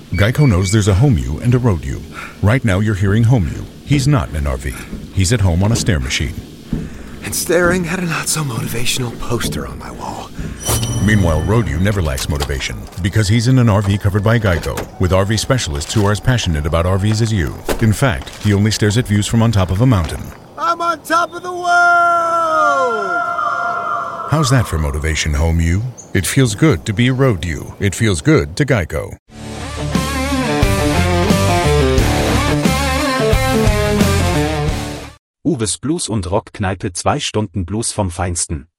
Geico knows there's a home you and a road you. Right now you're hearing home you. He's not in an RV. He's at home on a stair machine. And staring at a not-so-motivational poster on my wall. Meanwhile, road you never lacks motivation because he's in an RV covered by Geico with RV specialists who are as passionate about RVs as you. In fact, he only stares at views from on top of a mountain. I'm on top of the world! How's that for motivation, home you? It feels good to be a road you. It feels good to Geico. Uwes Blues und Rockkneipe, 2 Stunden Blues vom Feinsten.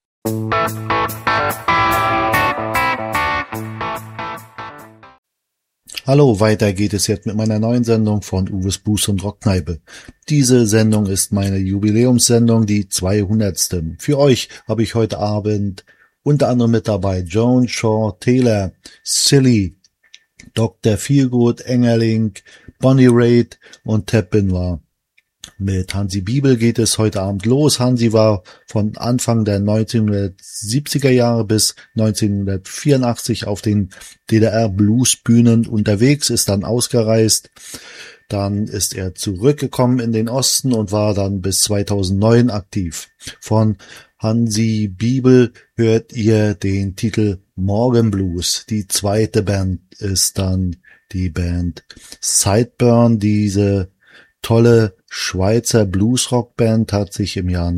Hallo, weiter geht es jetzt mit meiner neuen Sendung von Uwes Blues und Rockkneipe. Diese Sendung ist meine Jubiläumssendung, die 200. Für euch habe ich heute Abend unter anderem mit dabei Joan Shaw Taylor, Silly, Dr. Feelgood, Engerling, Bonnie Raitt und Tab Benoit. Mit Hansi Bibel geht es heute Abend los. Hansi war von Anfang der 1970er Jahre bis 1984 auf den DDR-Bluesbühnen unterwegs, ist dann ausgereist. Dann ist er zurückgekommen in den Osten und war dann bis 2009 aktiv. Von Hansi Bibel hört ihr den Titel Morgen Blues. Die zweite Band ist dann die Band Sideburn. Diese tolle Schweizer Bluesrockband hat sich im Jahr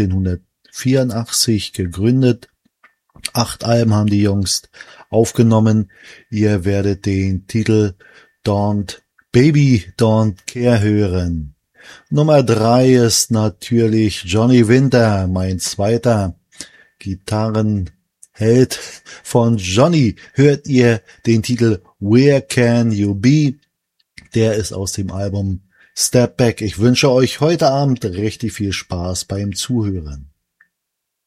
1984 gegründet. 8 Alben haben die Jungs aufgenommen. Ihr werdet den Titel Baby Don't Care hören. Nummer 3 ist natürlich Johnny Winter, mein zweiter Gitarrenheld. Von Johnny hört ihr den Titel Where Can You Be? Der ist aus dem Album Step Back. Ich wünsche euch heute Abend richtig viel Spaß beim Zuhören.